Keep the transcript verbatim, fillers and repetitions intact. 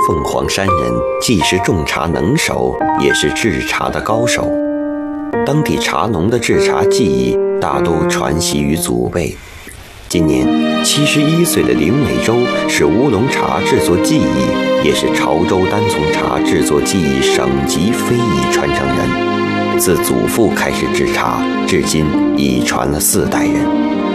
凤凰山人既是种茶能手，也是制茶的高手。当地茶农的制茶技艺大都传习于祖辈。今年七十一岁的林美洲是乌龙茶制作技艺，也是潮州单丛茶制作技艺省级非遗传承人。自祖父开始制茶，至今已传了四代人。